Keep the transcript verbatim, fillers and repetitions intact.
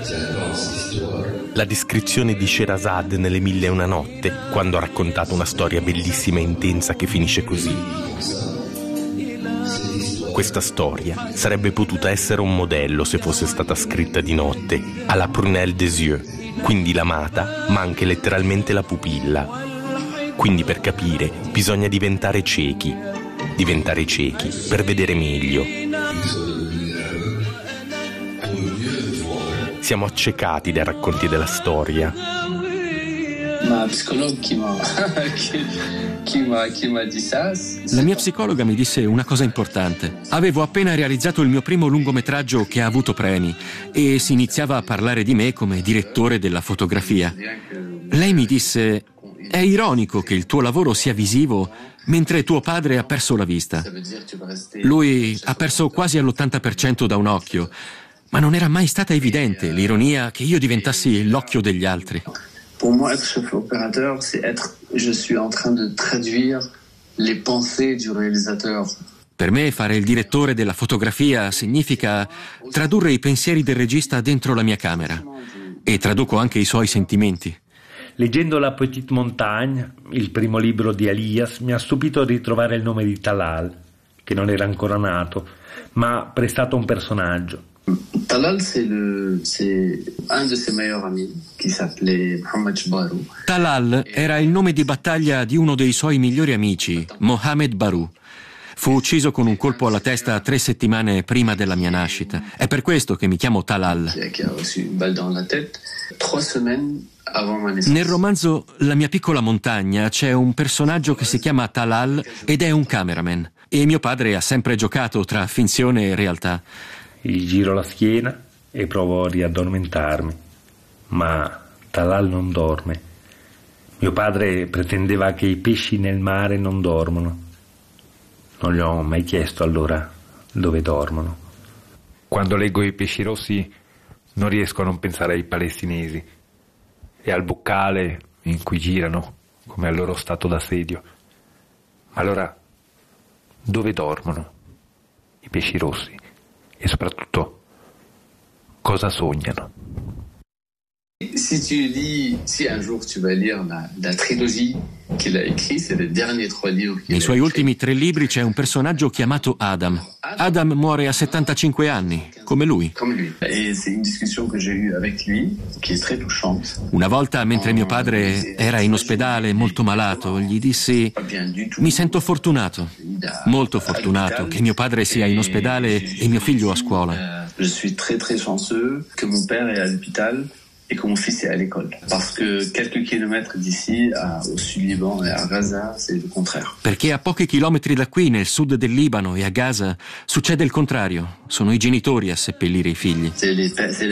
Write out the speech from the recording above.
La descrizione di Sherazade nelle Mille e una notte, quando ha raccontato una storia bellissima e intensa che finisce così. Questa storia sarebbe potuta essere un modello se fosse stata scritta di notte, alla prunelle des yeux, quindi l'amata, ma anche letteralmente la pupilla. Quindi per capire bisogna diventare ciechi, diventare ciechi per vedere meglio. Siamo accecati dai racconti della storia. Ma psicologa chi m'ha chi m'ha chi m'ha dit ça. La mia psicologa mi disse una cosa importante. Avevo appena realizzato il mio primo lungometraggio che ha avuto premi e si iniziava a parlare di me come direttore della fotografia. Lei mi disse: è ironico che il tuo lavoro sia visivo mentre tuo padre ha perso la vista. Lui ha perso quasi all'ottanta per cento da un occhio, ma non era mai stata evidente l'ironia che io diventassi l'occhio degli altri. Pour moi, être chef opérateur, c'est être, je suis en train de traduire les pensées du réalisateur. Per me fare il direttore della fotografia significa tradurre i pensieri del regista dentro la mia camera e traduco anche i suoi sentimenti. Leggendo La Petite Montagne, il primo libro di Elias, mi ha stupito ritrovare il nome di Talal, che non era ancora nato, ma prestato a un personaggio. Talal, c'est le, c'est un de ses meilleurs amis qui s'appelait Mohamed Barou. Talal era il nome di battaglia di uno dei suoi migliori amici, Mohamed Barou. Fu ucciso con un colpo alla testa tre settimane prima della mia nascita. È per questo che mi chiamo Talal. Qui a reçu une balle dans la tête trois semaines avant ma naissance. Nel romanzo La mia piccola montagna c'è un personaggio che si chiama Talal ed è un cameraman. E mio padre ha sempre giocato tra finzione e realtà. Gli giro la schiena e provo a riaddormentarmi, ma Talal non dorme. Mio padre pretendeva che i pesci nel mare non dormono. Non gli ho mai chiesto allora dove dormono. Quando leggo I pesci rossi non riesco a non pensare ai palestinesi e al boccale in cui girano come al loro stato d'assedio. Allora, dove dormono i pesci rossi? E soprattutto, cosa sognano? Si tu lis, si un jour tu vas lire la, la trilogie qu'il a écrit, c'est les derniers trois livres qu'il a Nei suoi écrit. ultimi tre libri c'è un personaggio chiamato Adam. Adam muore a settantacinque anni, come lui. Comme lui. Et c'est une discussion que j'ai eue avec lui, qui est très touchante. Una volta, mentre mio padre era in ospedale molto malato, gli dissi: mi sento fortunato, molto fortunato che mio padre sia in ospedale e mio figlio a scuola. Je suis très très chanceux que mon père est à l'hôpital et que mon fils est à l'école. Parce que quelques kilomètres d'ici, à, au sud Liban et à Gaza, c'est le contraire. Perché a pochi chilometri da qui, nel sud del Libano e a Gaza, succede il contrario. Sono i genitori a seppellire i figli. C'est les, c'est